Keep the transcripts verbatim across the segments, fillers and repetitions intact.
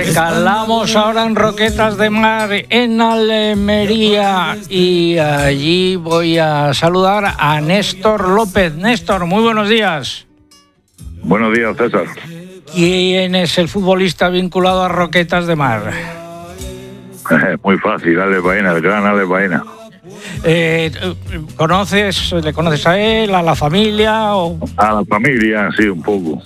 Calamos ahora en Roquetas de Mar, en Almería, y allí voy a saludar a Néstor López. Néstor, muy buenos días. Buenos días, César. ¿Quién es el futbolista vinculado a Roquetas de Mar? Muy fácil, Alex Baena, el gran Alex Baena. Eh, ¿Conoces, le conoces a él, a la familia? O... A la familia, sí, un poco.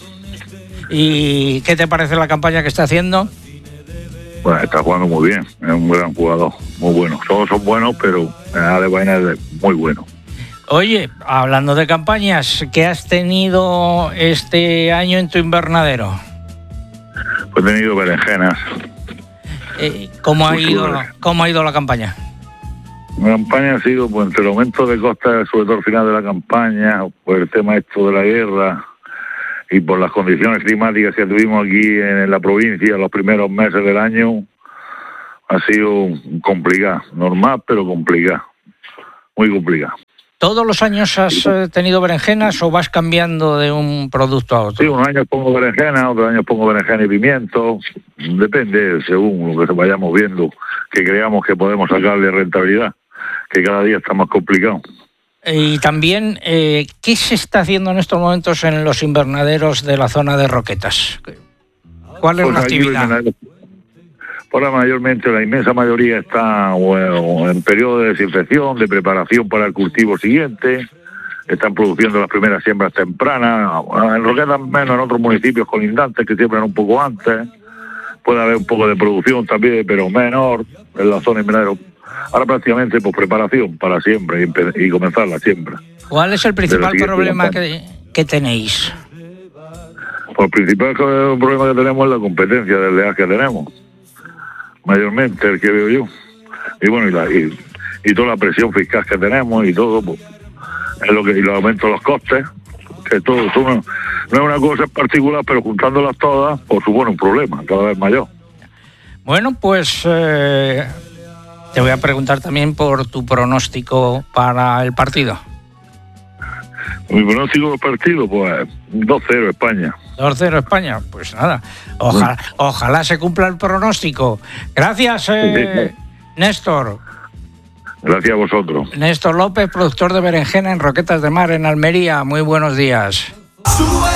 ¿Y qué te parece la campaña que está haciendo? Bueno, está jugando muy bien, es un gran jugador, muy bueno. Todos son buenos, pero Alex Baena es muy bueno. Oye, hablando de campañas, ¿qué has tenido este año en tu invernadero? Pues he tenido berenjenas. Eh, ¿cómo, ha ido, ¿Cómo ha ido la campaña? La campaña ha sido, pues, entre el aumento de costas, sobre todo al final de la campaña, por el tema esto de la guerra y por las condiciones climáticas que tuvimos aquí en la provincia los primeros meses del año, ha sido complicado, normal, pero complicado, muy complicado. ¿Todos los años has tenido berenjenas o vas cambiando de un producto a otro? Sí, unos años pongo berenjena, otros años pongo berenjena y pimiento. Depende, según lo que vayamos viendo, que creamos que podemos sacarle rentabilidad, que cada día está más complicado. Y también, eh, ¿qué se está haciendo en estos momentos en los invernaderos de la zona de Roquetas? ¿Cuál es pues la actividad? Ahora mayormente, la inmensa mayoría está bueno, en periodo de desinfección, de preparación para el cultivo siguiente. Están produciendo las primeras siembras tempranas. En Roquetas menos, en otros municipios colindantes que siembran un poco antes. Puede haber un poco de producción también, pero menor en la zona invernadero. Ahora prácticamente pues preparación para siembra y, y comenzar la siembra. ¿Cuál es el principal problema que, que tenéis? Pues el principal problema que tenemos es la competencia del leal que tenemos. Mayormente el que veo yo. Y bueno, y, la, y, y toda la presión fiscal que tenemos y todo, pues, es lo que, y los aumentos de los costes, que todo, todo no, no es una cosa en particular, pero juntándolas todas, pues supone un problema cada vez mayor. Bueno, pues eh, te voy a preguntar también por tu pronóstico para el partido. Mi pronóstico del partido, pues dos cero España. dos cero España, pues nada, ojalá, ojalá se cumpla el pronóstico. Gracias, eh, Néstor. Gracias a vosotros. Néstor López, productor de berenjena en Roquetas de Mar, en Almería. Muy buenos días.